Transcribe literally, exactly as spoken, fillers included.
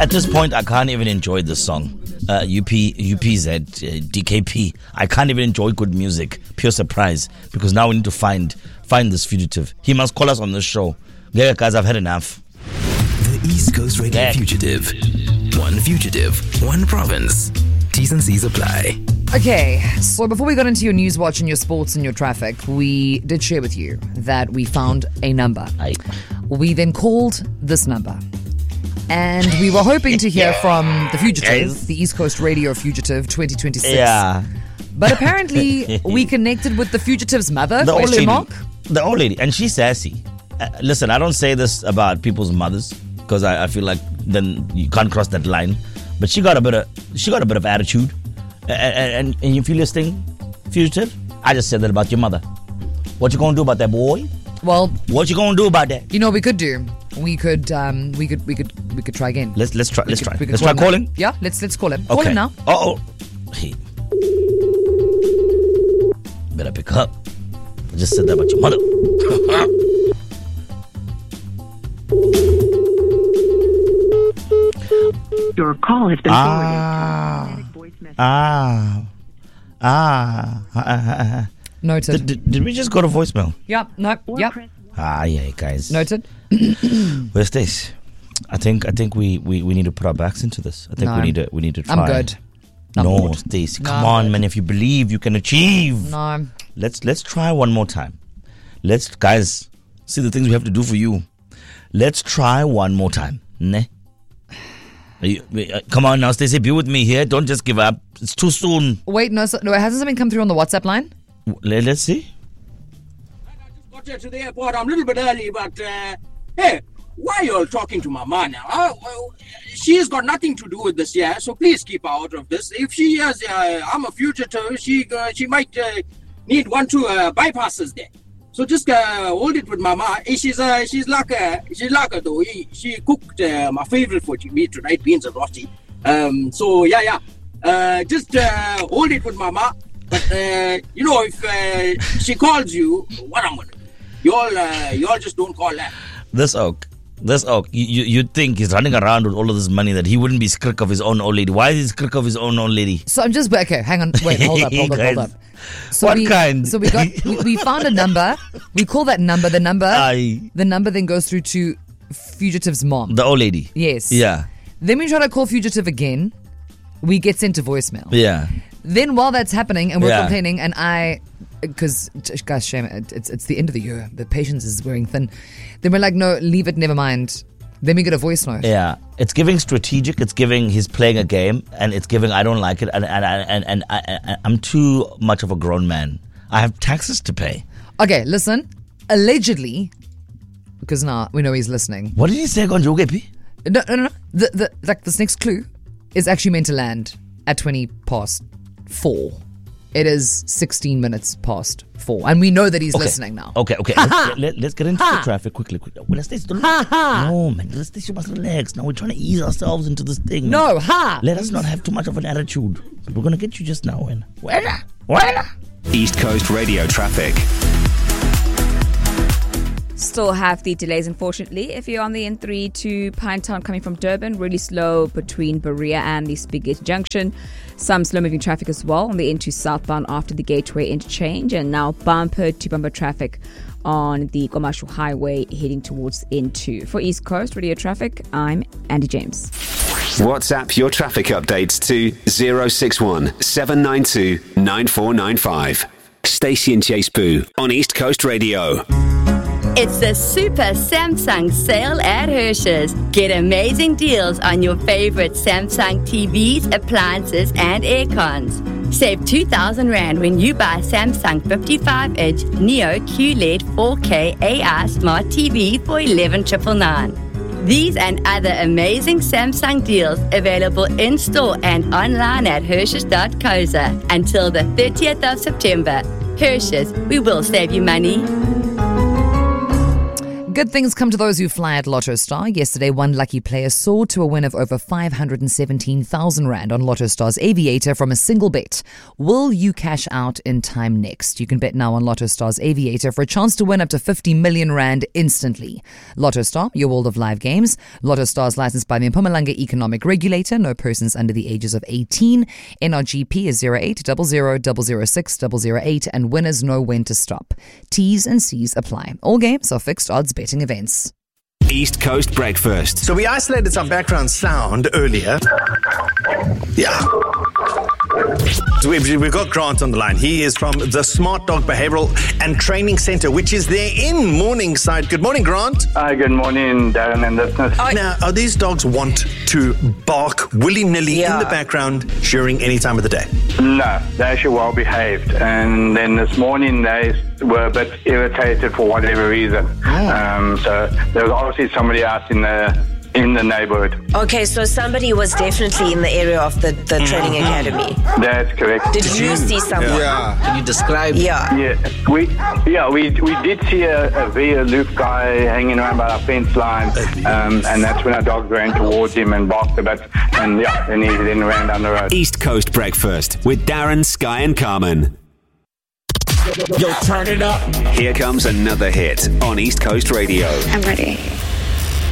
At this point, I can't even enjoy this song. Uh, U P, U P Z, uh, D K P. I can't even enjoy good music. Pure surprise. Because now we need to find find this fugitive. He must call us on this show. Yeah, guys, I've had enough. The East Coast Radio yeah. Fugitive. One fugitive, one province. T's and C's apply. Okay, so before we got into your news watch and your sports and your traffic, we did share with you that we found a number. Aye. We then called this number. And we were hoping to hear from the fugitive, Yes. the East Coast Radio Fugitive twenty twenty-six. Yeah. But apparently, we connected with the fugitive's mother, The old question lady. mark. The old lady. And she's sassy. Uh, listen, I don't say this about people's mothers because I, I feel like then you can't cross that line. But she got a bit of she got a bit of attitude. And, and, and you feel this thing, fugitive? I just said that about your mother. What you gonna do about that, boy? Well, What you gonna do about that? you know what we could do? We could, um, we could, we could, we could try again. Let's let's try. We Let's could- try. we could Let's call try him now. calling. Yeah, let's let's call him. Call Okay. him now. Uh oh. Hey. Better pick up. Better pick up. I just said that about your mother. Your call has been ah. forwarded. Ah. Ah. Ah. Noted. Did, did, did we just go to voicemail? Yep. Nope. Yep. Ah, yeah, guys. Noted. Where's this? I think I think we, we, we need to put our backs into this. I think No. we need to we need to try. I'm good. I'm No, good. Stacey, No, come I'm on, good. man. If you believe, you can achieve. No. Let's let's try one more time. Let's guys see the things we have to do for you. Let's try one more time. Ne? Are you, uh, come on now, Stacey, be with me here. Don't just give up. It's too soon. Wait, no, so, no. Hasn't something come through on the WhatsApp line? Let, let's see. Got here to the airport. I'm a little bit early, but uh, hey, why are you all talking to Mama now? Uh, well, she's got nothing to do with this, yeah. So please keep her out of this. If she has, uh, I'm a fugitive. She uh, she might uh, need one two uh, bypasses there. So just uh, hold it with Mama. Eh, She's uh, she's like a she's like a though. He- She cooked uh, my favorite for me tonight, beans and roti. Um, so yeah, yeah. Uh, just uh, hold it with Mama. But uh, you know, if uh, she calls you, what I'm gonna do? You all, uh, you all just don't call that. This oak. This oak. You, you, you'd think he's running around with all of this money that he wouldn't be scrick of his own old lady. Why is he scrick of his own old lady? So I'm just okay. Hang on. Wait. Hold up. Hold up. Hold up. So What we, kind? So we got we, we found a number. We call that number. The number. Aye. The number then goes through to fugitive's mom. The old lady. Yes. Yeah. Then we try to call fugitive again. We get sent to voicemail. Yeah. Then while that's happening and we're Yeah. complaining, and I, because guys, shame, it, it's it's the end of the year. The patience is wearing thin. Then we're like, no, leave it, never mind. Then we get a voice note. Yeah, it's giving strategic. It's giving he's playing a game, and it's giving I don't like it, and and and and, I, I, I'm too much of a grown man. I have taxes to pay. Okay, listen. Allegedly, because now we know he's listening. What did he say, Gonjogepi? No, no, no. no. The the like this next clue is actually meant to land at twenty past four. It is sixteen minutes past four, and we know that he's Okay. listening now. Okay, okay. let's, let, let's get into the traffic quickly. quickly. Well, let's, let's, no, man. Let's, let's, you must relax. Now we're trying to ease ourselves into this thing. No, ha! Let us not have too much of an attitude. We're gonna get you just now. And voila, voila. East Coast Radio traffic. Still have the delays, unfortunately. If you're on the N three to Pinetown coming from Durban, really slow between Berea and the Spigate Junction. Some slow-moving traffic as well on the N two southbound after the Gateway interchange, and now bumper-to-bumper traffic on the Komashu Highway heading towards N two. For East Coast Radio Traffic, I'm Andy James. WhatsApp your traffic updates to zero six one seven nine two nine four nine five. Stacey and Chase Boo on East Coast Radio. It's the Super Samsung sale at Hershey's. Get amazing deals on your favorite Samsung T Vs, appliances, and aircons. Save two thousand Rand when you buy Samsung fifty-five inch Neo Q L E D four K A I Smart T V for eleven thousand nine hundred ninety-nine. These and other amazing Samsung deals available in-store and online at Hershey's dot co za until the thirtieth of September. Hershey's, we will save you money. Good things come to those who fly at Lotto Star. Yesterday, one lucky player soared to a win of over five hundred seventeen thousand rand on Lotto Star's Aviator from a single bet. Will you cash out in time next? You can bet now on Lotto Star's Aviator for a chance to win up to fifty million rand instantly. Lotto Star, your world of live games. Lotto Star is licensed by the Mpumalanga Economic Regulator. No persons under the ages of eighteen. N R G P is zero eight zero zero zero zero six zero zero eight and winners know when to stop. T's and C's apply. All games are fixed odds betting events. East Coast Breakfast. So we isolated some background sound earlier. Yeah. So we've, we've got Grant on the line. He is from the Smart Dog Behavioral and Training Centre, which is there in Morningside. Good morning, Grant. Hi, good morning, Darren and listeners. Now, are these dogs want to bark willy-nilly Yeah. in the background during any time of the day? No, they're actually well behaved. And then this morning they were a bit irritated for whatever reason. Um, so there was obviously somebody out in the in the neighborhood. Okay, so somebody was definitely in the area of the, the training academy. That's correct. Did you see someone? Can you describe? Yeah. Yeah, we yeah we we did see a, a very aloof guy hanging around by our fence line, um, and that's when our dog ran towards him and barked a bit, and yeah, then he then ran down the road. East Coast Breakfast with Darren, Sky and Carmen. Yo, turn it up. Here comes another hit on East Coast Radio. I'm ready.